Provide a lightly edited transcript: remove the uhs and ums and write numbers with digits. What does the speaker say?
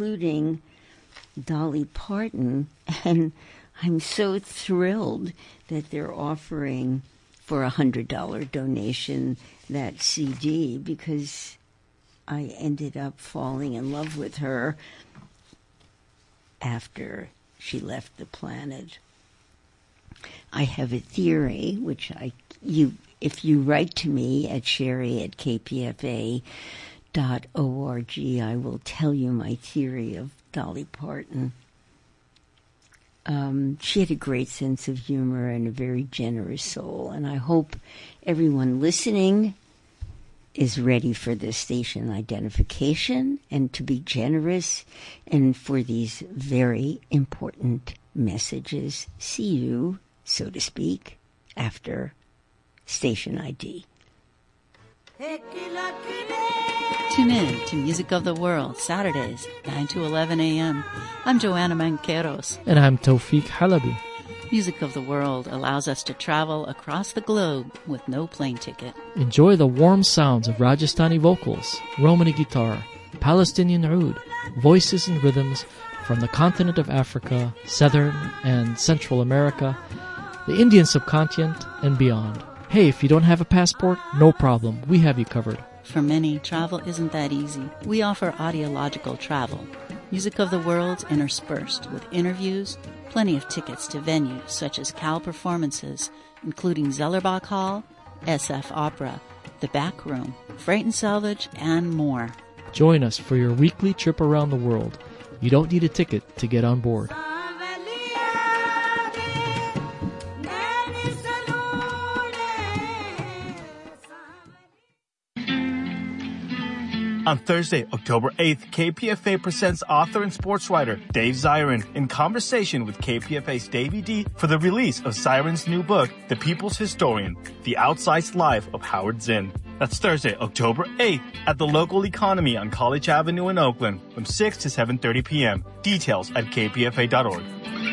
including Dolly Parton, and I'm so thrilled that they're offering for a $100 donation that CD, because I ended up falling in love with her after she left the planet. I have a theory, which if you write to me at sherry@kpfa.org, I will tell you my theory of Dolly Parton. She had a great sense of humor and a very generous soul, and I hope everyone listening is ready for the station identification and to be generous and for these very important messages. See you, so to speak, after station ID. Tune in to Music of the World, Saturdays, 9 to 11 a.m. I'm Joanna Manqueros. And I'm Tawfiq Halabi. Music of the World allows us to travel across the globe with no plane ticket. Enjoy the warm sounds of Rajasthani vocals, Romani guitar, Palestinian oud, voices and rhythms from the continent of Africa, Southern and Central America, the Indian subcontinent, and beyond. Hey, if you don't have a passport, no problem. We have you covered. For many, travel isn't that easy. We offer audiological travel. Music of the World interspersed with interviews, plenty of tickets to venues such as Cal Performances, including Zellerbach Hall, SF Opera, The Back Room, Freight and Salvage, and more. Join us for your weekly trip around the world. You don't need a ticket to get on board. On Thursday, October 8th, KPFA presents author and sports writer Dave Zirin in conversation with KPFA's Davey D for the release of Zirin's new book, The People's Historian, The Outsized Life of Howard Zinn. That's Thursday, October 8th at the Local Economy on College Avenue in Oakland from 6 to 7:30 p.m. Details at kpfa.org.